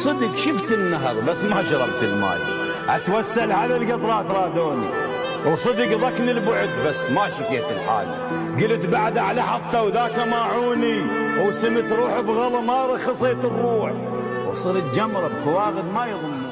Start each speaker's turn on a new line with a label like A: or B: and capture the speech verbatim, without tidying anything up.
A: وصدق شفت النهر بس ما شربت الماي، اتوسل على القطرات رادوني، وصدق ضكني البعد بس ما شكيت الحال. قلت بعد على حطه وذاك ماعوني، وسمت روح بغلا ما رخصيت الروح، وصرت جمره بكواغد ما يضمني.